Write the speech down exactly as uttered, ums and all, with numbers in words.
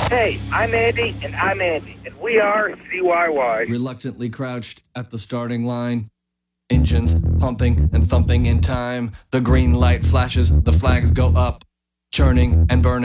Hey, I'm Andy, and I'm Andy, and we are C Y Y. Reluctantly crouched at the starting line. Engines pumping and thumping in time. The green light flashes, the flags go up. Churning and burning.